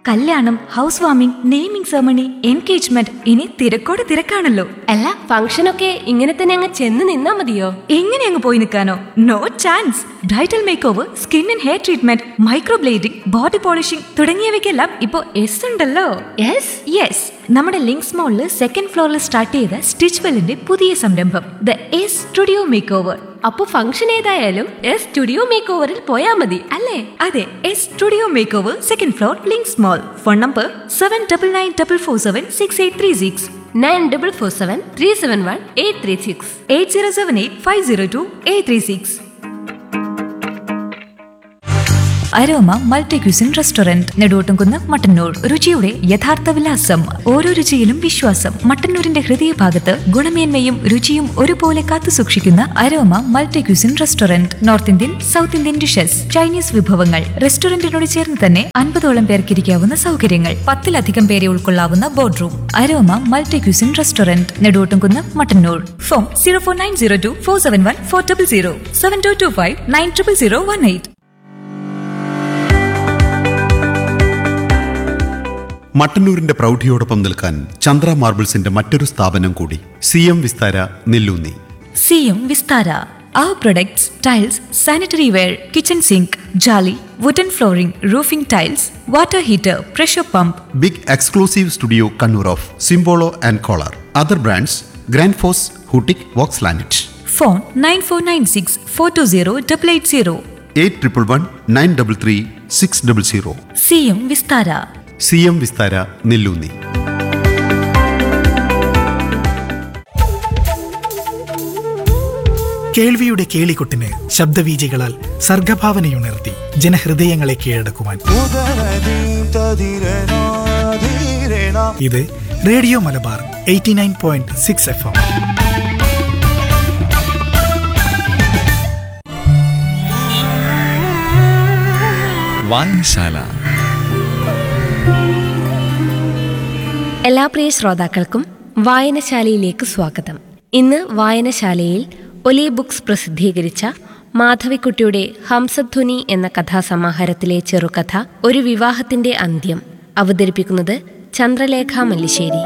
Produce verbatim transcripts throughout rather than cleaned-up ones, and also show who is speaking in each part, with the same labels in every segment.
Speaker 1: കല്യാണം, house warming, naming ceremony, engagement, ഇനി തിരക്കോട് തിരക്കാണല്ലോ.
Speaker 2: അല്ല, ഫംഗ്ഷനൊക്കെ ഇങ്ങനെ തന്നെ അങ്ങ് ചെന്ന് നിന്നാ മതിയോ?
Speaker 1: എങ്ങനെ അങ്ങ് പോയി നിൽക്കാനോ? No chance. Bridal make over, skin and hair treatment, microblading, body polishing തുടങ്ങിയവയ്ക്കെല്ലാം ഇപ്പോ എസ് ഉണ്ടല്ലോ.
Speaker 2: യെസ്
Speaker 1: യെസ്, നമ്മുടെ ലിങ്ക്സ് മോളില് സെക്കൻഡ് ഫ്ലോറിൽ സ്റ്റാർട്ട് ചെയ്ത സ്റ്റിച്ച് വെല്ലിന്റെ പുതിയ സംരംഭം the S studio make over.
Speaker 2: അപ്പൊ ഫംഗ്ഷൻ ഏതായാലും എസ് സ്റ്റുഡിയോ മേക്ക് ഓവറിൽ പോയാ മതി
Speaker 1: അല്ലേ? അതെ, S studio make over, second floor, links mall. Phone number seven double nine double four seven six eight three six
Speaker 2: nine double four seven three seven one eight three six
Speaker 1: eight zero seven eight five zero to eight three six. Aroma multi cuisine restaurant, Neduvottumkunnu, Mattannur. രുചിയുടെ യഥാർത്ഥ വിലാസം, ഓരോ രുചിയിലും വിശ്വാസം. മട്ടന്നൂരിന്റെ ഹൃദയഭാഗത്ത് ഗുണമേന്മയും രുചിയും ഒരുപോലെ കാത്തുസൂക്ഷിക്കുന്ന aroma multi cuisine restaurant. North Indian, south Indian dishes, Chinese വിഭവങ്ങൾ. റെസ്റ്റോറന്റിനോട് ചേർന്ന് തന്നെ അൻപതോളം പേർക്ക് ഇരിക്കാവുന്ന സൗകര്യങ്ങൾ, പത്തിലധികം പേരെ ഉൾക്കൊള്ളാവുന്ന board room. Aroma multi cuisine restaurant, Neduvottumkunnu, Mattannur. Phone zero four nine zero to four seven one four double zero seven to to five nine triple zero one eight.
Speaker 3: മട്ടന്നൂരിന്റെ പ്രൗഢിയോടൊപ്പം നിൽക്കാൻ ചന്ദ്ര മാർബിൾസിന്റെ മറ്റൊരു സ്ഥാപനം കൂടി, C M Vistara Nelloonni.
Speaker 1: C M Vistara. Our products, tiles, sanitary ware, kitchen sink, jolly, wooden flooring, roofing tiles, water heater, pressure pump.
Speaker 3: Big exclusive studio Kannur of Simbolo and Collar. Other brands, Grand Force, Hutik, Vox Lanet.
Speaker 1: Phone nine four nine six four two zero eight eight zero.
Speaker 3: eight one one nine three three six zero zero.
Speaker 1: C M Vistara.
Speaker 3: C M Vistara Nelloonni.
Speaker 4: കേൾവിയുടെ കേളികൊട്ടിന് ശബ്ദവീചികളാൽ സർഗഭാവനയുണർത്തി ജനഹൃദയങ്ങളെ കീഴടക്കുവാൻ ഇത് radio Malabar eighty nine point six F M.
Speaker 5: വായനശാല.
Speaker 2: എല്ലാ പ്രിയ ശ്രോതാക്കൾക്കും വായനശാലയിലേക്ക് സ്വാഗതം. ഇന്ന് വായനശാലയിൽ ഒലി books പ്രസിദ്ധീകരിച്ച മാധവിക്കുട്ടിയുടെ ഹംസധ്വനി എന്ന കഥാസമാഹാരത്തിലെ ചെറുകഥ ഒരു വിവാഹത്തിന്റെ അന്ത്യം അവതരിപ്പിക്കുന്നത് ചന്ദ്രലേഖ മല്ലിശ്ശേരി.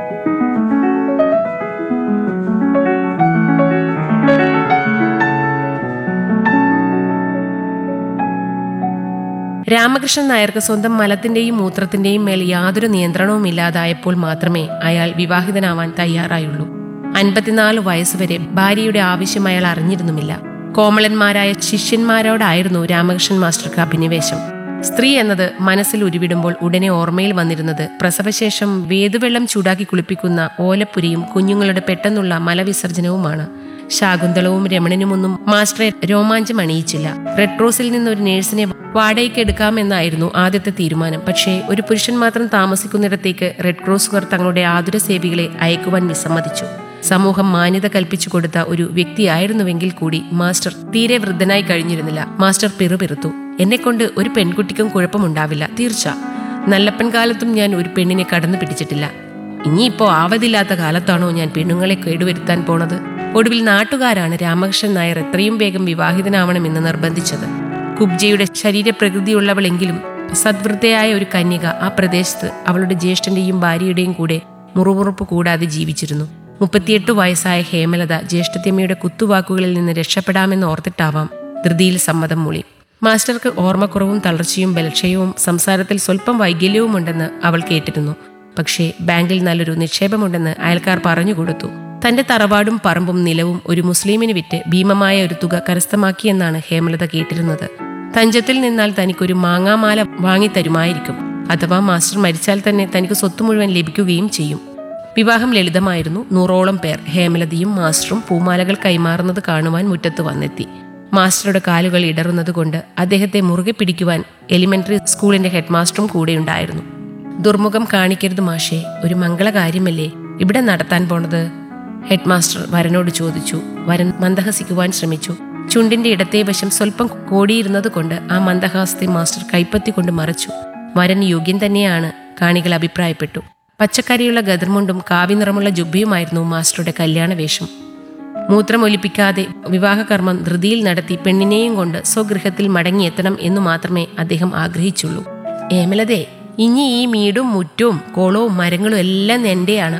Speaker 2: രാമകൃഷ്ണൻ നായർക്ക് സ്വന്തം മലത്തിന്റെയും മൂത്രത്തിന്റെയും മേൽ യാതൊരു നിയന്ത്രണവും ഇല്ലാതായപ്പോൾ മാത്രമേ അയാൾ വിവാഹിതനാവാൻ തയ്യാറായുള്ളൂ. അൻപത്തിനാല് വയസ്സുവരെ ഭാര്യയുടെ ആവശ്യം അയാൾ അറിഞ്ഞിരുന്നുമില്ല. കോമളന്മാരായ ശിഷ്യന്മാരോടായിരുന്നു രാമകൃഷ്ണൻ മാസ്റ്റർക്ക് അഭിനിവേശം. സ്ത്രീ എന്നത് മനസ്സിൽ ഉരുവിടുമ്പോൾ ഉടനെ ഓർമ്മയിൽ വന്നിരുന്നത് പ്രസവശേഷം വേതുവെള്ളം ചൂടാക്കി കുളിപ്പിക്കുന്ന ഓലപ്പുരിയും കുഞ്ഞുങ്ങളുടെ പെട്ടെന്നുള്ള മലവിസർജനവുമാണ്. ശാകുന്തളവും രമണനുമൊന്നും മാസ്റ്ററെ രോമാഞ്ചം അണിയിച്ചില്ല. റെഡ് ക്രോസിൽ നിന്ന് ഒരു നേഴ്സിനെ വാടകയ്ക്ക് എടുക്കാമെന്നായിരുന്നു ആദ്യത്തെ തീരുമാനം. പക്ഷേ ഒരു പുരുഷൻ മാത്രം താമസിക്കുന്നിടത്തേക്ക് റെഡ് ക്രോസുകാർ തങ്ങളുടെ ആതുര സേവികളെ അയക്കുവാൻ വിസമ്മതിച്ചു. സമൂഹം മാന്യത കൽപ്പിച്ചു കൊടുത്ത ഒരു വ്യക്തിയായിരുന്നുവെങ്കിൽ കൂടി മാസ്റ്റർ തീരെ വൃദ്ധനായി കഴിഞ്ഞിരുന്നില്ല. മാസ്റ്റർ പിറുപിറുത്തു. എന്നെക്കൊണ്ട് ഒരു പെൺകുട്ടിക്കും കുഴപ്പമുണ്ടാവില്ല, തീർച്ച. നല്ലപ്പൻ കാലത്തും ഞാൻ ഒരു പെണ്ണിനെ കടന്നു പിടിച്ചിട്ടില്ല. ഇനിയിപ്പോ ആവതില്ലാത്ത കാലത്താണോ ഞാൻ പെണ്ണുങ്ങളെ കേടുവരുത്താൻ പോണത്? ഒടുവിൽ നാട്ടുകാരാണ് രാമകൃഷ്ണൻ നായർ എത്രയും വേഗം വിവാഹിതനാവണമെന്ന് നിർബന്ധിച്ചത്. കുബ്ജയുടെ ശരീരപ്രകൃതിയുള്ളവളെങ്കിലും സദ്വൃത്തയായ ഒരു കന്യക ആ പ്രദേശത്ത് അവളുടെ ജ്യേഷ്ഠന്റെയും ഭാര്യയുടെയും കൂടെ മുറുമുറുപ്പ് കൂടാതെ ജീവിച്ചിരുന്നു. മുപ്പത്തിയെട്ട് വയസ്സായ ഹേമലത ജ്യേഷ്ഠത്യമ്മയുടെ കുത്തുവാക്കുകളിൽ നിന്ന് രക്ഷപ്പെടാമെന്ന് ഓർത്തിട്ടാവാം ധൃതിയിൽ സമ്മതം മൂളി. മാസ്റ്റർക്ക് ഓർമ്മക്കുറവും തളർച്ചയും ബലക്ഷയവും സംസാരത്തിൽ സ്വല്പം വൈകല്യവുമുണ്ടെന്ന് അവൾ കേട്ടിരുന്നു. പക്ഷേ ബാങ്കിൽ നല്ലൊരു നിക്ഷേപമുണ്ടെന്ന് അയൽക്കാർ പറഞ്ഞുകൊടുത്തു. തന്റെ തറവാടും പറമ്പും നിലവും ഒരു മുസ്ലിമിന് വിറ്റ് ഭീമമായ ഒരു തുക കരസ്ഥമാക്കിയെന്നാണ് ഹേമലത കേട്ടിരുന്നത്. തഞ്ചത്തിൽ നിന്നാൽ തനിക്കൊരു മാങ്ങാമാല വാങ്ങിത്തരുമായിരിക്കും. അഥവാ മാസ്റ്റർ മരിച്ചാൽ തന്നെ തനിക്ക് സ്വത്ത് മുഴുവൻ ലഭിക്കുകയും ചെയ്യും. വിവാഹം ലളിതമായിരുന്നു. നൂറോളം പേർ ഹേമലതയും മാസ്റ്ററും പൂമാലകൾ കൈമാറുന്നത് കാണുവാൻ മുറ്റത്ത് വന്നെത്തി. മാസ്റ്ററുടെ കാലുകൾ ഇടറുന്നത് കൊണ്ട് അദ്ദേഹത്തെ മുറുകെ പിടിക്കുവാൻ എലിമെന്ററി സ്കൂളിന്റെ ഹെഡ് മാസ്റ്ററും കൂടെയുണ്ടായിരുന്നു. ദുർമുഖം കാണിക്കരുത് മാഷേ, ഒരു മംഗളകാര്യമല്ലേ ഇവിടെ നടത്താൻ പോണത്? ഹെഡ് മാസ്റ്റർ വരനോട് ചോദിച്ചു. വരൻ മന്ദഹസിക്കുവാൻ ശ്രമിച്ചു. ചുണ്ടിന്റെ ഇടത്തെ വശം സ്വല്പം കോടിയിരുന്നത് കൊണ്ട് ആ മന്ദഹാസത്തെ മാസ്റ്റർ കൈപ്പത്തിക്കൊണ്ട് മറച്ചു. വരൻ യോഗ്യൻ തന്നെയാണ്, കാണികൾ അഭിപ്രായപ്പെട്ടു. പച്ചക്കറിയുള്ള ഗദർമുണ്ടും കാവി നിറമുള്ള ജുബ്ബയുമായിരുന്നു മാസ്റ്ററുടെ കല്യാണവേഷം. മൂത്രമൊലിപ്പിക്കാതെ വിവാഹകർമ്മം ധൃതിയിൽ നടത്തി പെണ്ണിനെയും കൊണ്ട് സ്വഗൃഹത്തിൽ മടങ്ങിയെത്തണം എന്നു മാത്രമേ അദ്ദേഹം ആഗ്രഹിച്ചുള്ളൂ. ഏമലതേ, ഇനി ഈ മീടും മുറ്റവും കുളവും മരങ്ങളും എല്ലാം നിന്റെയാണ്.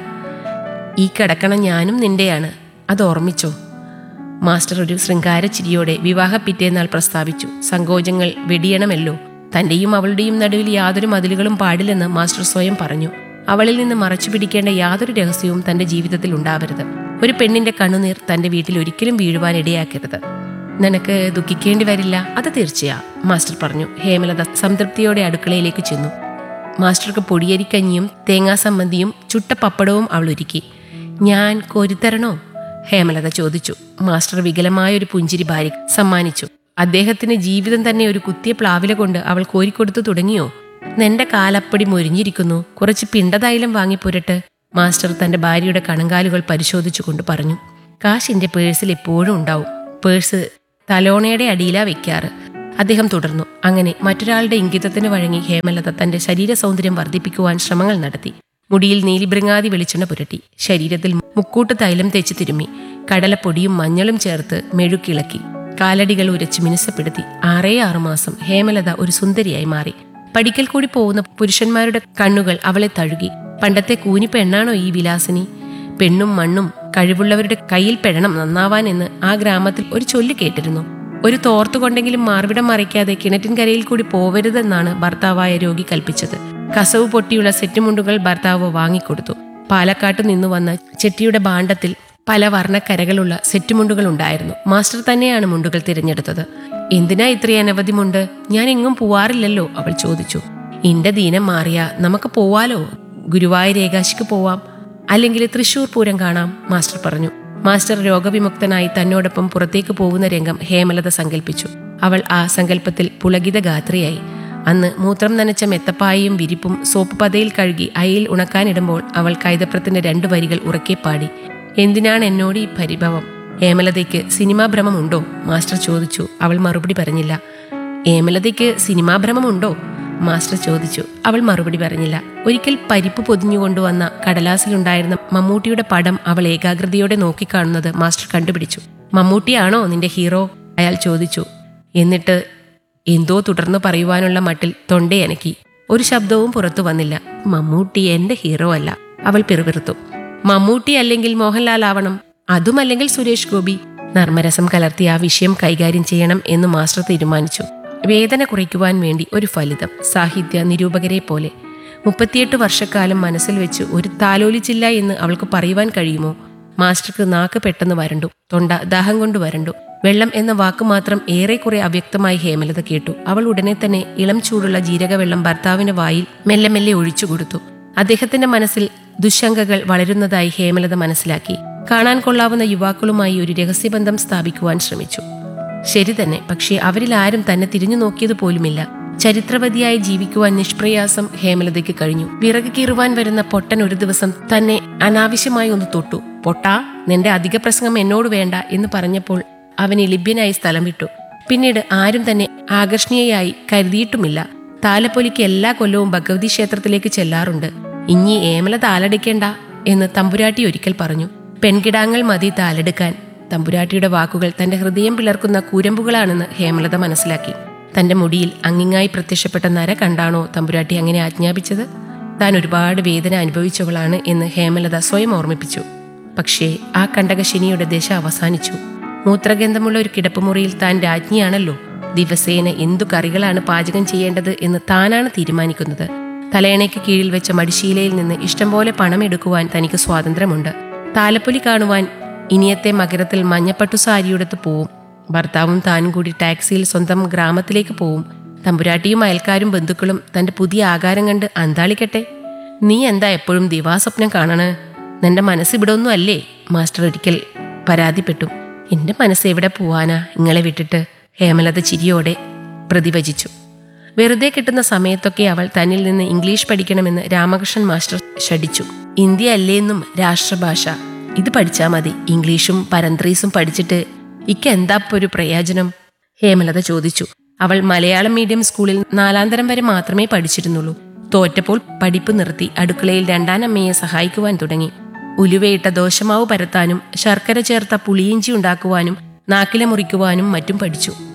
Speaker 2: ഈ കിടക്കണ ഞാനും നിന്റെയാണ്, അത് ഓർമ്മിച്ചോ? മാസ്റ്റർ ഒരു ശൃംഗാര ചിരിയോടെ വിവാഹ പിറ്റേന്നാൾ പ്രസ്താവിച്ചു. സങ്കോചങ്ങൾ വെടിയണമല്ലോ. തന്റെയും അവളുടെയും നടുവിൽ യാതൊരു മതിലുകളും പാടില്ലെന്ന് മാസ്റ്റർ സ്വയം പറഞ്ഞു. അവളിൽ നിന്ന് മറച്ചു പിടിക്കേണ്ട യാതൊരു രഹസ്യവും തന്റെ ജീവിതത്തിൽ ഉണ്ടാവരുത്. ഒരു പെണ്ണിന്റെ കണ്ണുനീർ തന്റെ വീട്ടിൽ ഒരിക്കലും വീഴുവാൻ ഇടയാക്കരുത്. നിനക്ക് ദുഃഖിക്കേണ്ടി വരില്ല, അത് തീർച്ചയാ, മാസ്റ്റർ പറഞ്ഞു. ഹേമലത സംതൃപ്തിയോടെ അടുക്കളയിലേക്ക് ചെന്നു. മാസ്റ്റർക്ക് പൊടിയരിക്കഞ്ഞിയും തേങ്ങാ സംബന്ധിയും ചുട്ട പപ്പടവും അവൾ ഒരുക്കി. ഞാൻ കോരിത്തരണോ? ഹേമലത ചോദിച്ചു. മാസ്റ്റർ വികലമായൊരു പുഞ്ചിരി ഭാര്യ സമ്മാനിച്ചു. അദ്ദേഹത്തിന് ജീവിതം തന്നെ ഒരു കുത്തിയ പ്ലാവില കൊണ്ട് അവൾ കോരിക്കൊടുത്തു തുടങ്ങിയോ? നിന്റെ കാലപ്പടി മൊരിഞ്ഞിരിക്കുന്നു, കുറച്ച് പിണ്ടതൈലം വാങ്ങിപ്പുരട്ട്. മാസ്റ്റർ തന്റെ ഭാര്യയുടെ കണങ്കാലുകൾ പരിശോധിച്ചുകൊണ്ട് പറഞ്ഞു. കാശിന്റെ പേഴ്സിൽ എപ്പോഴും ഉണ്ടാവും. പേഴ്സ് തലോണയുടെ അടിയിലാ വെക്കാറ്. അദ്ദേഹം തുടർന്നു. അങ്ങനെ മറ്റൊരാളുടെ ഇംഗിതത്തിന് വഴങ്ങി ഹേമലത തന്റെ ശരീര സൗന്ദര്യം വർദ്ധിപ്പിക്കുവാൻ ശ്രമങ്ങൾ നടത്തി. മുടിയിൽ നീലിബൃങ്ങാതി വെളിച്ചെണ്ണ പുരട്ടി, ശരീരത്തിൽ മുക്കൂട്ട് തൈലം തേച്ച് തിരുമ്മി, കടലപ്പൊടിയും മഞ്ഞളും ചേർത്ത് മെഴുക്കിളക്കി, കാലടികൾ ഉരച്ച് മിനുസപ്പെടുത്തി. ആറേ ആറുമാസം ഹേമലത ഒരു സുന്ദരിയായി മാറി. പഠിക്കൽ കൂടി പോകുന്ന പുരുഷന്മാരുടെ കണ്ണുകൾ അവളെ തഴുകി. പണ്ടത്തെ കൂനി പെണ്ണാണോ ഈ വിലാസിനി? പെണ്ണും മണ്ണും കഴിവുള്ളവരുടെ കയ്യിൽ പെടണം നന്നാവാൻ എന്ന് ആ ഗ്രാമത്തിൽ ഒരു ചൊല്ല് കേട്ടിരുന്നു. ഒരു തോർത്തുകൊണ്ടെങ്കിലും മാർവിടം മറിക്കാതെ കിണറ്റിൻകരയിൽ കൂടി പോവരുതെന്നാണ് ഭർത്താവായ രോഗി കൽപ്പിച്ചത്. കസവ് പൊട്ടിയുള്ള സെറ്റുമുണ്ടുകൾ ഭർത്താവ് വാങ്ങിക്കൊടുത്തു. പാലക്കാട്ട് നിന്നു വന്ന ചെട്ടിയുടെ ഭാണ്ഡത്തിൽ പല വർണ്ണക്കരകളുള്ള സെറ്റുമുണ്ടുകൾ ഉണ്ടായിരുന്നു. മാസ്റ്റർ തന്നെയാണ് മുണ്ടുകൾ തിരഞ്ഞെടുത്തത്. എന്തിനാ ഇത്രയും അനവധി മുണ്ട്? ഞാൻ എങ്ങും പോവാറില്ലല്ലോ, അവൾ ചോദിച്ചു. ഇന്റെ ദീനം മാറിയ നമുക്ക് പോവാലോ. ഗുരുവായൂർ ഏകാശിക്ക് പോവാം, അല്ലെങ്കിൽ തൃശൂർ പൂരം കാണാം, മാസ്റ്റർ പറഞ്ഞു. മാസ്റ്റർ രോഗവിമുക്തനായി തന്നോടൊപ്പം പുറത്തേക്ക് പോകുന്ന രംഗം ഹേമലത സങ്കല്പിച്ചു. അവൾ ആ സങ്കല്പത്തിൽ പുളകിത ഗാത്രിയായി. അന്ന് മൂത്രം നനച്ച മെത്തപ്പായയും വിരിപ്പും സോപ്പ് പതയിൽ കഴുകി അയിൽ ഉണക്കാനിടുമ്പോൾ അവൾ കൈതപ്രത്തിന്റെ രണ്ടു വരികൾ ഉറക്കെ പാടി. എന്തിനാണ് എന്നോട് ഈ പരിഭവം? ഹേമലതയ്ക്ക് സിനിമാ ഭ്രമമുണ്ടോ? മാസ്റ്റർ ചോദിച്ചു. അവൾ മറുപടി പറഞ്ഞില്ല. ഹേമലതയ്ക്ക് സിനിമാ ഭ്രമമുണ്ടോ? മാസ്റ്റർ ചോദിച്ചു. അവൾ മറുപടി പറഞ്ഞില്ല. ഒരിക്കൽ പരിപ്പ് പൊതിഞ്ഞുകൊണ്ടുവന്ന കടലാസിലുണ്ടായിരുന്ന മമ്മൂട്ടിയുടെ പടം അവൾ ഏകാഗ്രതയോടെ നോക്കിക്കാണുന്നത് മാസ്റ്റർ കണ്ടുപിടിച്ചു. മമ്മൂട്ടിയാണോ നിന്റെ ഹീറോ? അയാൾ ചോദിച്ചു. എന്നിട്ട് എന്തോ തുടർന്നു പറയുവാനുള്ള മട്ടിൽ തൊണ്ടയനക്കി. ഒരു ശബ്ദവും പുറത്തു വന്നില്ല. മമ്മൂട്ടി എന്റെ ഹീറോ അല്ല, അവൾ പിറുപിറുത്തു. മമ്മൂട്ടി അല്ലെങ്കിൽ മോഹൻലാൽ ആവണം, അതുമല്ലെങ്കിൽ സുരേഷ് ഗോപി. നർമ്മരസം കലർത്തി ആ വിഷയം കൈകാര്യം ചെയ്യണം എന്ന് മാസ്റ്റർ തീരുമാനിച്ചു. വേദന കുറയ്ക്കുവാൻ വേണ്ടി ഒരു ഫലിതം. സാഹിത്യ നിരൂപകരെ പോലെ മുപ്പത്തിയെട്ട് വർഷക്കാലം മനസ്സിൽ വെച്ച് ഒരു താലോലിച്ചില്ല എന്ന് അവൾക്ക് പറയുവാൻ കഴിയുമോ? മാസ്റ്റർക്ക് നാക്ക് പെട്ടെന്ന് വരണ്ടു, തൊണ്ട ദാഹം കൊണ്ട് വരണ്ടു. വെള്ളം എന്ന വാക്ക് മാത്രം ഏറെക്കുറെ അവ്യക്തമായി ഹേമലത കേട്ടു. അവൾ ഉടനെ തന്നെ ഇളം ചൂടുള്ള ജീരകവെള്ളം ഭർത്താവിന്റെ വായിൽ മെല്ലെ മെല്ലെ ഒഴിച്ചു കൊടുത്തു. അദ്ദേഹത്തിന്റെ മനസ്സിൽ ദുശങ്കകൾ വളരുന്നതായി ഹേമലത മനസ്സിലാക്കി. കാണാൻ കൊള്ളാവുന്ന യുവാക്കളുമായി ഒരു രഹസ്യബന്ധം സ്ഥാപിക്കുവാൻ ശ്രമിച്ചു. ശരി തന്നെ, പക്ഷേ അവരിൽ ആരും തന്നെ തിരിഞ്ഞു നോക്കിയത് പോലുമില്ല. ചരിത്രവതിയായി ജീവിക്കുവാൻ നിഷ്പ്രയാസം ഹേമലതയ്ക്ക് കഴിഞ്ഞു. വിറക് കീറുവാൻ വരുന്ന പൊട്ടൻ ഒരു ദിവസം തന്നെ അനാവശ്യമായി ഒന്ന് തൊട്ടു. പൊട്ടാ, നിന്റെ അധിക പ്രസംഗം എന്നോട് വേണ്ട എന്ന് പറഞ്ഞപ്പോൾ അവൻ ലഭ്യനായി സ്ഥലം വിട്ടു. പിന്നീട് ആരും തന്നെ ആകർഷണീയയായി കരുതിയിട്ടുമില്ല. താലപ്പൊലിക്ക് എല്ലാ കൊല്ലവും ഭഗവതി ക്ഷേത്രത്തിലേക്ക് ചെല്ലാറുണ്ട്. ഇനി ഏമല താലടിക്കേണ്ട എന്ന് തമ്പുരാട്ടി ഒരിക്കൽ പറഞ്ഞു. പെൺകിടാങ്ങൾ മതി താലെടുക്കാൻ. തമ്പുരാട്ടിയുടെ വാക്കുകൾ തന്റെ ഹൃദയം പിളർക്കുന്ന കൂരമ്പുകളാണെന്ന് ഹേമലത മനസ്സിലാക്കി. തന്റെ മുടിയിൽ അങ്ങിങ്ങായി പ്രത്യക്ഷപ്പെട്ട നര കണ്ടാണോ തമ്പുരാട്ടി അങ്ങനെ ആജ്ഞാപിച്ചത്? താൻ ഒരുപാട് വേദന അനുഭവിച്ചവളാണ് എന്ന് ഹേമലത സ്വയം ഓർമ്മിപ്പിച്ചു. പക്ഷേ ആ കണ്ടകശനിയുടെ ദശ അവസാനിച്ചു. മൂത്രഗന്ധമുള്ള ഒരു കിടപ്പുമുറിയിൽ താൻ രാജ്ഞിയാണല്ലോ. ദിവസേന എന്തു കറികളാണ് പാചകം ചെയ്യേണ്ടത് എന്ന് താനാണ് തീരുമാനിക്കുന്നത്. തലയണയ്ക്ക് കീഴിൽ വെച്ച മടിശീലയിൽ നിന്ന് ഇഷ്ടം പോലെ പണം എടുക്കുവാൻ തനിക്ക് സ്വാതന്ത്ര്യമുണ്ട്. താലപ്പൊലി കാണുവാൻ ഇനിയത്തെ മകരത്തിൽ മഞ്ഞപ്പട്ടു സാരിയെടുത്ത് പോവും. ഭർത്താവും താനും കൂടി ടാക്സിയിൽ സ്വന്തം ഗ്രാമത്തിലേക്ക് പോവും. തമ്പുരാട്ടിയും അയൽക്കാരും ബന്ധുക്കളും തന്റെ പുതിയ ആകാരം കണ്ട് അന്താളിക്കട്ടെ. നീ എന്താ എപ്പോഴും ദിവാസ്വപ്നം കാണണ്? നിന്റെ മനസ്സ് ഇവിടെ ഒന്നും അല്ലേ? മാസ്റ്റർ ഒരിക്കൽ പരാതിപ്പെട്ടു. എന്റെ മനസ്സ് എവിടെ പോവാനാ ഇങ്ങളെ വിട്ടിട്ട്? ഹേമലത ചിരിയോടെ പ്രതിവചിച്ചു. വെറുതെ കിട്ടുന്ന സമയത്തൊക്കെ അവൾ തന്നിൽ നിന്ന് ഇംഗ്ലീഷ് പഠിക്കണമെന്ന് രാമകൃഷ്ണൻ മാസ്റ്റർ ശഠിച്ചു. ഇന്ത്യ അല്ലേന്നും രാഷ്ട്രഭാഷ, ഇത് പഠിച്ചാൽ മതി. ഇംഗ്ലീഷും പരന്ത്രീസും പഠിച്ചിട്ട് ഇക്ക എന്താപ്പൊ ഒരു പ്രയോജനം? ഹേമലത ചോദിച്ചു. അവൾ മലയാളം മീഡിയം സ്കൂളിൽ നാലാന്തരം വരെ മാത്രമേ പഠിച്ചിരുന്നുള്ളൂ. തോറ്റപ്പോൾ പഠിപ്പ് നിർത്തി അടുക്കളയിൽ രണ്ടാനമ്മയെ സഹായിക്കുവാൻ തുടങ്ങി. ഉലുവയിട്ട ദോശമാവ് പരത്താനും ശർക്കര ചേർത്ത പുളിയിഞ്ചി ഉണ്ടാക്കുവാനും നാക്കില മുറിക്കുവാനും മറ്റും പഠിച്ചു.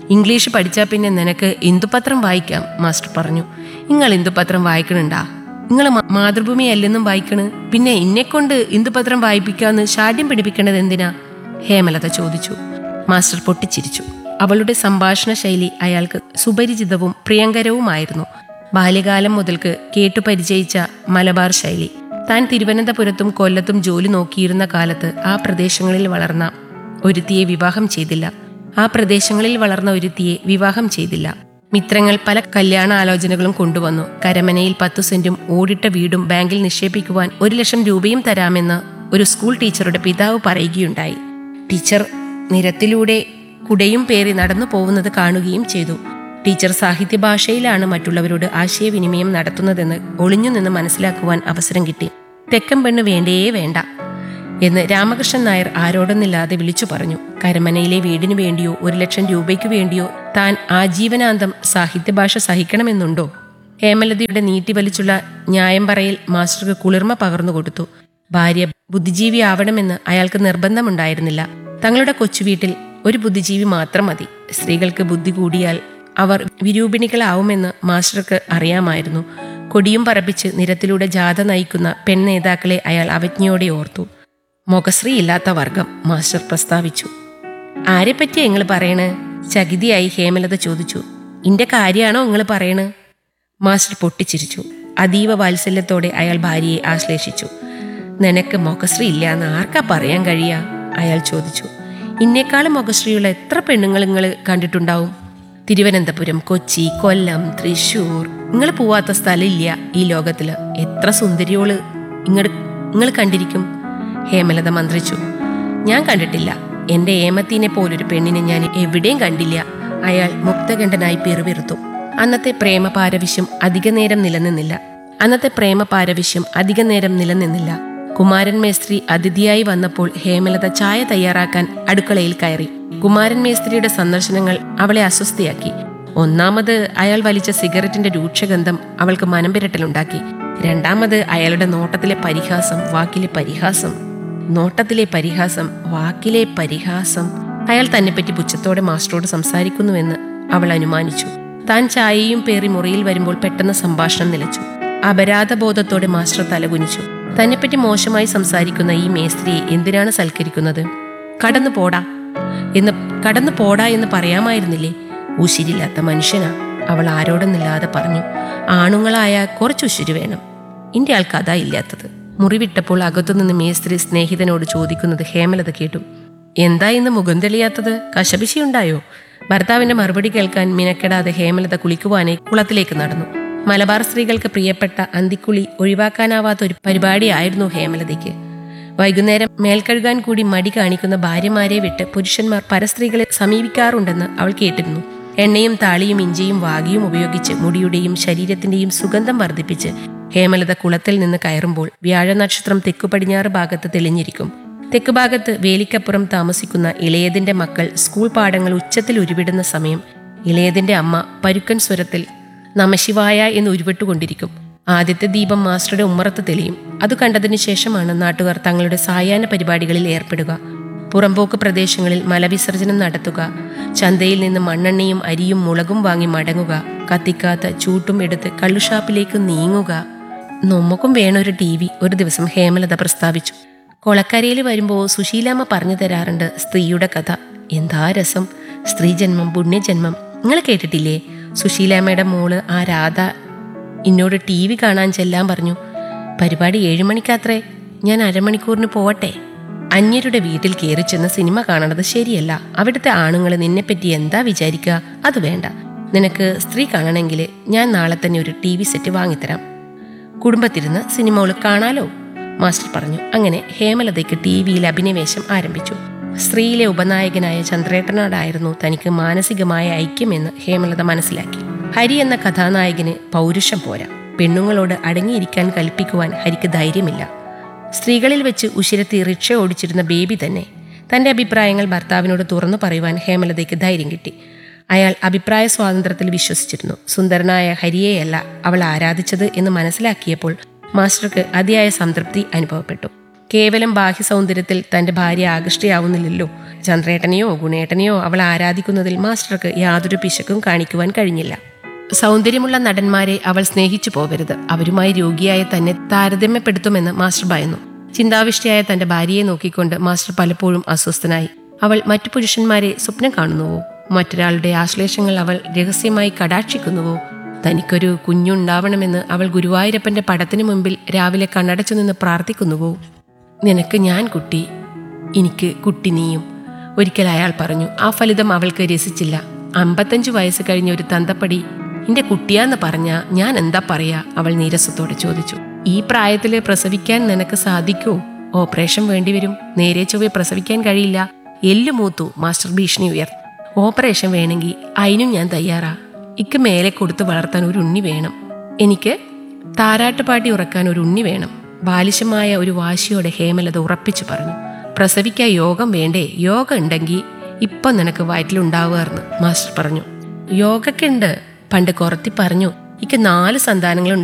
Speaker 2: ഇംഗ്ലീഷ് പഠിച്ചാൽ പിന്നെ നിനക്ക് ഇന്ദുപത്രം വായിക്കാം, മാസ്റ്റർ പറഞ്ഞു. നിങ്ങൾ ഇന്ദുപത്രം വായിക്കണുണ്ടാ? നിങ്ങൾ മാതൃഭൂമി അല്ലെന്നും വായിക്കണ്, പിന്നെ ഇന്നെക്കൊണ്ട് ഇന്ദുപത്രം വായിപ്പിക്കാന്ന് ശാഠ്യം പിടിപ്പിക്കണത് എന്തിനാ? ഹേമലത ചോദിച്ചു. മാസ്റ്റർ പൊട്ടിച്ചിരിച്ചു. അവളുടെ സംഭാഷണ ശൈലി അയാൾക്ക് സുപരിചിതവും പ്രിയങ്കരവുമായിരുന്നു. ബാല്യകാലം മുതൽക്ക് കേട്ടു പരിചയിച്ച മലബാർ ശൈലി. താൻ തിരുവനന്തപുരത്തും കൊല്ലത്തും ജോലി നോക്കിയിരുന്ന കാലത്ത് ആ പ്രദേശങ്ങളിൽ വളർന്ന ഒരുത്തിയെ വിവാഹം ചെയ്തില്ല. ആ പ്രദേശങ്ങളിൽ വളർന്ന ഒരുത്തിയെ വിവാഹം ചെയ്തില്ല. മിത്രങ്ങൾ പല കല്യാണ ആലോചനകളും കൊണ്ടുവന്നു. കരമനയിൽ പത്തു സെന്റും ഓടിട്ട വീടും ബാങ്കിൽ നിക്ഷേപിക്കുവാൻ ഒരു ലക്ഷം രൂപയും തരാമെന്ന് ഒരു സ്കൂൾ ടീച്ചറുടെ പിതാവ് പറയുകയുണ്ടായി. ടീച്ചർ നിരത്തിലൂടെ കുടയും പേറി നടന്നു പോകുന്നത് കാണുകയും ചെയ്തു. ടീച്ചർ സാഹിത്യഭാഷയിലാണ് മറ്റുള്ളവരോട് ആശയവിനിമയം നടത്തുന്നതെന്ന് ഒളിഞ്ഞു നിന്ന് മനസ്സിലാക്കുവാൻ അവസരം കിട്ടി. തെക്കൻ പെണ്ണ് വേണ്ടേ വേണ്ട എന്ന് രാമകൃഷ്ണൻ നായർ ആരോടൊന്നില്ലാതെ വിളിച്ചു പറഞ്ഞു. കരമനയിലെ വീടിനു വേണ്ടിയോ ഒരു ലക്ഷം രൂപയ്ക്കു വേണ്ടിയോ താൻ ആജീവനാന്തം സാഹിത്യഭാഷ സഹിക്കണമെന്നുണ്ടോ? ഹേമലതയുടെ നീട്ടിവലിച്ചുള്ള ന്യായം പറയിൽ മാസ്റ്റർക്ക് കുളിർമ പകർന്നു കൊടുത്തു. ഭാര്യ ബുദ്ധിജീവി ആവണമെന്ന് അയാൾക്ക് നിർബന്ധമുണ്ടായിരുന്നില്ല. തങ്ങളുടെ കൊച്ചുവീട്ടിൽ ഒരു ബുദ്ധിജീവി മാത്രം മതി. സ്ത്രീകൾക്ക് ബുദ്ധി കൂടിയാൽ അവർ വിരൂപിണികളാവുമെന്ന് മാസ്റ്റർക്ക് അറിയാമായിരുന്നു. കൊടിയും പറപ്പിച്ച് നിരത്തിലൂടെ ജാഥ നയിക്കുന്ന പെൺ നേതാക്കളെ അയാൾ അവജ്ഞയോടെ ഓർത്തു. മുഖശ്രീ ഇല്ലാത്ത വർഗം, മാസ്റ്റർ പ്രസ്താവിച്ചു. ആരെപ്പറ്റിയാ നിങ്ങൾ പറയണ്? ചകിതിയായി ഹേമലത ചോദിച്ചു. ഇന്റെ കാര്യമാണോ നിങ്ങൾ പറയണ്? മാസ്റ്റർ പൊട്ടിച്ചിരിച്ചു. അതീവ വാത്സല്യത്തോടെ അയാൾ ഭാര്യയെ ആശ്ലേഷിച്ചു. നിനക്ക് മുഖശ്രീ ഇല്ലാന്ന് ആർക്കാ പറയാൻ കഴിയാ? അയാൾ ചോദിച്ചു. ഇന്നേക്കാളും മുഖശ്രീയുള്ള എത്ര പെണ്ണുങ്ങൾ നിങ്ങൾ കണ്ടിട്ടുണ്ടാവും? തിരുവനന്തപുരം, കൊച്ചി, കൊല്ലം, തൃശൂർ, നിങ്ങൾ പോവാത്ത സ്ഥലമില്ല ഈ ലോകത്തില്. എത്ര സുന്ദരിയോള് ഇങ്ങട് നിങ്ങൾ കണ്ടിരിക്കും? ഹേമലത മന്ത്രിച്ചു. ഞാൻ കണ്ടിട്ടില്ല. എന്റെ ഏമത്തിനെ പോലൊരു പെണ്ണിനെ ഞാൻ എവിടെയും കണ്ടില്ല. അയാൾ മുക്തകണ്ഠനായി പിറുപിറുത്തു. അന്നത്തെ പ്രേമപാരവിശ്യം അധിക നേരം നിലനിന്നില്ല അന്നത്തെ പ്രേമപാരവിശ്യം അധിക നേരം നിലനിന്നില്ല കുമാരൻ മേസ്ത്രി അതിഥിയായി വന്നപ്പോൾ ഹേമലത ചായ തയ്യാറാക്കാൻ അടുക്കളയിൽ കയറി. കുമാരൻ മേസ്ത്രിയുടെ സന്ദർശനങ്ങൾ അവളെ അസ്വസ്ഥയാക്കി. ഒന്നാമത് അയാൾ വലിച്ച സിഗരറ്റിന്റെ രൂക്ഷഗന്ധം അവൾക്ക് മനം പിരട്ടലുണ്ടാക്കി. രണ്ടാമത് അയാളുടെ നോട്ടത്തിലെ പരിഹാസം, വാക്കിലെ പരിഹാസം നോട്ടത്തിലെ പരിഹാസം വാക്കിലെ പരിഹാസം അയാൾ തന്നെപ്പറ്റി പുച്ഛത്തോടെ മാസ്റ്ററോട് സംസാരിക്കുന്നുവെന്ന് അവൾ അനുമാനിച്ചു. താൻ ചായയും പേറി മുറിയിൽ വരുമ്പോൾ പെട്ടെന്ന് സംഭാഷണം നിലച്ചു. അപരാധബോധത്തോടെ മാസ്റ്റർ തലകുനിച്ചു. തന്നെപ്പറ്റി മോശമായി സംസാരിക്കുന്ന ഈ മേസ്ത്രിയെ എന്തിനാണ് സൽക്കരിക്കുന്നത്? കടന്നു പോടാ എന്ന് കടന്നു പോടാ എന്ന് പറയാമായിരുന്നില്ലേ? ഉശിരില്ലാത്ത മനുഷ്യനാ, അവൾ ആരോടൊന്നില്ലാതെ പറഞ്ഞു. ആണുങ്ങളായ കുറച്ച് ഉശിരി വേണം. ഇന്റെ ആൾക്ക് അതാ ഇല്ലാത്തത്. മുറിവിട്ടപ്പോൾ അകത്തുനിന്ന് മേസ്ത്രി സ്നേഹിതനോട് ചോദിക്കുന്നത് ഹേമലത കേട്ടു. എന്താ ഇന്ന് മുഖം തെളിയാത്തത്? കശപിശിയുണ്ടായോ? ഭർത്താവിന്റെ മറുപടി കേൾക്കാൻ മിനക്കെടാതെ ഹേമലത കുളിക്കുവാനായി കുളത്തിലേക്ക് നടന്നു. മലബാർ സ്ത്രീകൾക്ക് പ്രിയപ്പെട്ട അന്തിക്കുളി ഒഴിവാക്കാനാവാത്ത ഒരു പരിപാടിയായിരുന്നു ഹേമലതയ്ക്ക്. വൈകുന്നേരം മേൽക്കഴുകാൻ കൂടി മടി കാണിക്കുന്ന ഭാര്യമാരെ വിട്ട് പുരുഷന്മാർ പരസ്ത്രീകളെ സമീപിക്കാറുണ്ടെന്ന് അവൾ കേട്ടിരുന്നു. എണ്ണയും താളിയും ഇഞ്ചിയും വാകിയും ഉപയോഗിച്ച് മുടിയുടെയും ശരീരത്തിന്റെയും സുഗന്ധം വർദ്ധിപ്പിച്ച് ഹേമലത കുളത്തിൽ നിന്ന് കയറുമ്പോൾ വ്യാഴനക്ഷത്രം തെക്കു പടിഞ്ഞാറ് ഭാഗത്ത് തെളിഞ്ഞിരിക്കും. തെക്കുഭാഗത്ത് വേലിക്കപ്പുറം താമസിക്കുന്ന ഇളയതിന്റെ മക്കൾ സ്കൂൾ പാഠങ്ങൾ ഉച്ചത്തിൽ ഉരുവിടുന്ന സമയം ഇളയതിന്റെ അമ്മ പരുക്കൻ സ്വരത്തിൽ നമശിവായ എന്ന് ഉരുവിട്ടുകൊണ്ടിരിക്കും. ആദ്യത്തെ ദീപം മാസ്റ്ററുടെ ഉമ്മറത്ത് തെളിയും. അത് കണ്ടതിനു ശേഷമാണ് നാട്ടുകാർ തങ്ങളുടെ സായാഹ്ന പരിപാടികളിൽ ഏർപ്പെടുക. പുറമ്പോക്ക് പ്രദേശങ്ങളിൽ മലവിസർജനം നടത്തുക, ചന്തയിൽ നിന്ന് മണ്ണെണ്ണയും അരിയും മുളകും വാങ്ങി മടങ്ങുക, കത്തിക്കാത്ത ചൂട്ടും എടുത്ത് കള്ളുഷാപ്പിലേക്ക് നീങ്ങുക. നമുക്കും വേണൊരു ടി വി, ഒരു ദിവസം ഹേമലത പ്രസ്താവിച്ചു. കൊളക്കരയിൽ വരുമ്പോൾ സുശീലാമ്മ പറഞ്ഞു തരാറുണ്ട് സ്ത്രീയുടെ കഥ. എന്താ രസം! സ്ത്രീജന്മം, പുണ്യജന്മം. നിങ്ങൾ കേട്ടിട്ടില്ലേ? സുശീലാമ്മയുടെ മോള് ആ രാധ എന്നോട് ടി വി കാണാൻ ചെല്ലാൻ പറഞ്ഞു. പരിപാടി ഏഴു മണിക്കാത്രേ. ഞാൻ അരമണിക്കൂറിന് പോവട്ടെ? അന്യരുടെ വീട്ടിൽ കയറി ചെന്ന് സിനിമ കാണണത് ശരിയല്ല. അവിടുത്തെ ആണുങ്ങൾ നിന്നെപ്പറ്റി എന്താ വിചാരിക്കുക? അത് വേണ്ട. നിനക്ക് സ്ത്രീ കാണണമെങ്കിൽ ഞാൻ നാളെ തന്നെ ഒരു ടി വി സെറ്റ് വാങ്ങിത്തരാം. കുടുംബത്തിരുന്ന് സിനിമകൾ കാണാലോ, മാസ്റ്റർ പറഞ്ഞു. അങ്ങനെ ഹേമലതയ്ക്ക് ടി വിയിൽ അഭിനിവേശം ആരംഭിച്ചു. സ്ത്രീയിലെ ഉപനായകനായ ചന്ദ്രേട്ടനോടായിരുന്നു തനിക്ക് മാനസികമായ ഐക്യമെന്ന് ഹേമലത മനസ്സിലാക്കി. ഹരി എന്ന കഥാനായകന് പൗരുഷം പോരാ. പെണ്ണുങ്ങളോട് അടങ്ങിയിരിക്കാൻ കൽപ്പിക്കുവാൻ ഹരിക്ക് ധൈര്യമില്ല. സ്ത്രീകളിൽ വെച്ച് ഉശിരത്തി റിക്ഷ ഓടിച്ചിരുന്ന ബേബി തന്നെ. തന്റെ അഭിപ്രായങ്ങൾ ഭർത്താവിനോട് തുറന്നു പറയുവാൻ ഹേമലതയ്ക്ക് ധൈര്യം കിട്ടി. അയാൾ അഭിപ്രായ സ്വാതന്ത്ര്യത്തിൽ വിശ്വസിച്ചിരുന്നു. സുന്ദരനായ ഹരിയെയല്ല അവൾ ആരാധിച്ചത് എന്ന് മനസ്സിലാക്കിയപ്പോൾ മാസ്റ്റർക്ക് അതിയായ സംതൃപ്തി അനുഭവപ്പെട്ടു. കേവലം ബാഹ്യ സൗന്ദര്യത്തിൽ തന്റെ ഭാര്യ ആകൃഷ്ടയാവുന്നില്ലല്ലോ. ചന്ദ്രേട്ടനെയോ ഗുണേട്ടനെയോ അവൾ ആരാധിക്കുന്നതിൽ മാസ്റ്റർക്ക് യാതൊരു പിശകും കാണിക്കുവാൻ കഴിഞ്ഞില്ല. സൗന്ദര്യമുള്ള നടന്മാരെ അവൾ സ്നേഹിച്ചു പോവരുത്, അവരുമായി രോഗിയായ തന്നെ താരതമ്യപ്പെടുത്തുമെന്ന് മാസ്റ്റർ ഭയന്നു. ചിന്താവിഷ്ടയായ തന്റെ ഭാര്യയെ നോക്കിക്കൊണ്ട് മാസ്റ്റർ പലപ്പോഴും അസ്വസ്ഥനായി. അവൾ മറ്റു പുരുഷന്മാരെ സ്വപ്നം കാണുന്നുവോ? മറ്റൊരാളുടെ ആശ്ലേഷങ്ങൾ അവൾ രഹസ്യമായി കടാക്ഷിക്കുന്നുവോ? തനിക്കൊരു കുഞ്ഞുണ്ടാവണമെന്ന് അവൾ ഗുരുവായൂരപ്പന്റെ പടത്തിനു മുമ്പിൽ രാവിലെ കണ്ണടച്ചു നിന്ന് പ്രാർത്ഥിക്കുന്നുവോ? നിനക്ക് ഞാൻ കുട്ടി, എനിക്ക് കുട്ടി നീയും, ഒരിക്കൽ അയാൾ പറഞ്ഞു. ആ ഫലിതം അവൾക്ക് രസിച്ചില്ല. അമ്പത്തഞ്ചു വയസ്സ് കഴിഞ്ഞ ഒരു തന്തപ്പടി എന്റെ കുട്ടിയാന്ന് പറഞ്ഞാ ഞാൻ എന്താ പറയാ? അവൾ നീരസത്തോടെ ചോദിച്ചു. ഈ പ്രായത്തില് പ്രസവിക്കാൻ നിനക്ക് സാധിക്കോ? ഓപ്പറേഷൻ വേണ്ടിവരും. നേരെ ചൊവ്വെ പ്രസവിക്കാൻ കഴിയില്ല. എല്ലു മൂത്തു. മാസ്റ്റർ ഭീഷണി ഉയർത്തി. ഓപ്പറേഷൻ വേണമെങ്കിൽ അതിനും ഞാൻ തയ്യാറാ. ഇക്ക് മേലെ കൊടുത്ത് വളർത്താൻ ഒരു ഉണ്ണി വേണം. എനിക്ക് താരാട്ടുപാട്ടി ഉറക്കാൻ ഒരു ഉണ്ണി വേണം. ബാലിശമായ ഒരു വാശിയോടെ ഹേമലത ഉറപ്പിച്ചു പറഞ്ഞു. പ്രസവിക്കാൻ യോഗം വേണ്ടേ? യോഗ ഉണ്ടെങ്കിൽ ഇപ്പം നിനക്ക് വയറ്റിലുണ്ടാവുകയെന്ന് മാസ്റ്റർ പറഞ്ഞു. യോഗയ്ക്ക് ഉണ്ട്. പണ്ട് കുറത്തി പറഞ്ഞു. ഇക്ക് നാല് സന്താനങ്ങളുണ്ട്.